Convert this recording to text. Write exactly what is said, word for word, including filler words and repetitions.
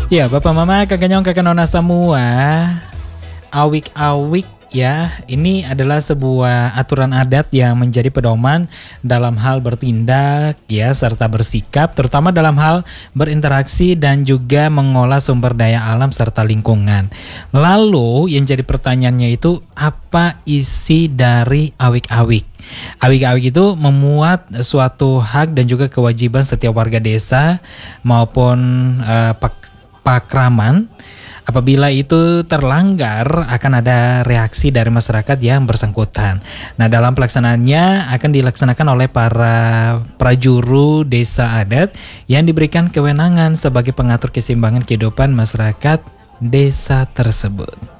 Ya, Bapak Mama, Kakak Nyong, Kakak Nona semua, awik-awik ya, ini adalah sebuah aturan adat yang menjadi pedoman dalam hal bertindak ya, serta bersikap, terutama dalam hal berinteraksi dan juga mengolah sumber daya alam serta lingkungan. Lalu yang jadi pertanyaannya itu, apa isi dari awik-awik? Awik-awik itu memuat suatu hak dan juga kewajiban setiap warga desa maupun uh, pak pakraman. Apabila itu terlanggar, akan ada reaksi dari masyarakat yang bersangkutan. Nah, dalam pelaksanaannya akan dilaksanakan oleh para prajuru desa adat yang diberikan kewenangan sebagai pengatur keseimbangan kehidupan masyarakat desa tersebut.